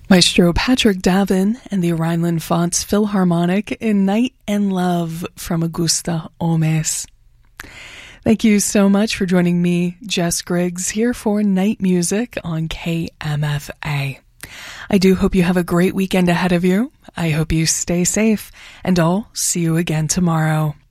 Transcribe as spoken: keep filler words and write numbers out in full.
Maestro Patrick Davin and the Rhineland Fonts Philharmonic in Night and Love from Augusta Omes. Thank you so much for joining me, Jess Griggs, here for Night Music on K M F A. I do hope you have a great weekend ahead of you. I hope you stay safe, and I'll see you again tomorrow.